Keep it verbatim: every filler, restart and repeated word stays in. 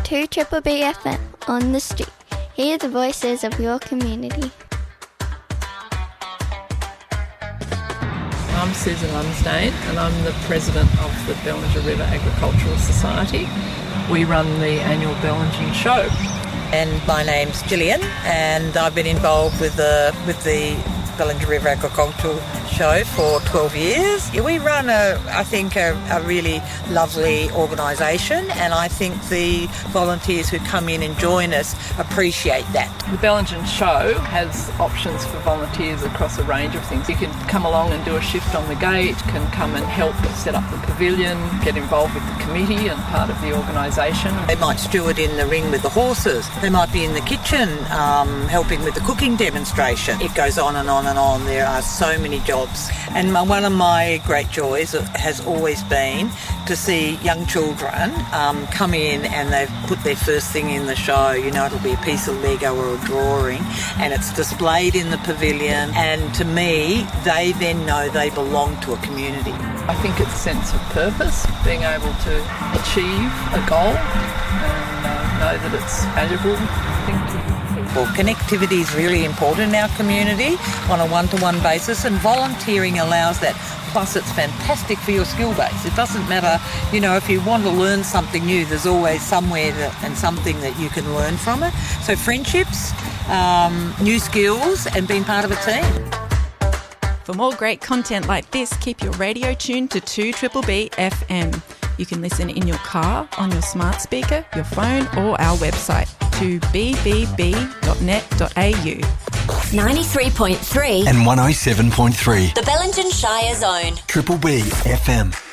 to Triple B F M on the street. Hear the voices of your community. I'm Susan Lumsdane and I'm the president of the Bellinger River Agricultural Society. We run the annual Bellinger Show. And my name's Gillian, and I've been involved with the with the Bellinger River Agricultural Show for twelve years. We run, a, I think, a, a really lovely organisation, and I think the volunteers who come in and join us appreciate that. The Bellinger Show has options for volunteers across a range of things. You can come along and do a shift on the gate, can come and help set up the pavilion, get involved with the committee and part of the organisation. They might steward in the ring with the horses. They might be in the kitchen um, helping with the cooking demonstration. It goes on and on and on. There are so many jobs. And my, one of my great joys has always been to see young children um, come in and they've put their first thing in the show. You know, it'll be a piece of Lego or a drawing, and it's displayed in the pavilion. And to me, they then know they belong to a community. I think it's a sense of purpose, being able to achieve a goal and uh, know that it's valuable. I think Well, connectivity is really important in our community on a one-to-one basis, and volunteering allows that. Plus, it's fantastic for your skill base. It doesn't matter, you know, if you want to learn something new, there's always somewhere that, and something that you can learn from it. So friendships, um, new skills, and being part of a team. For more great content like this, keep your radio tuned to two Triple B F M. You can listen in your car, on your smart speaker, your phone, or our website to b b b dot net dot a u. ninety-three point three and one oh seven point three. The Bellingen Shire Zone. Triple B F M.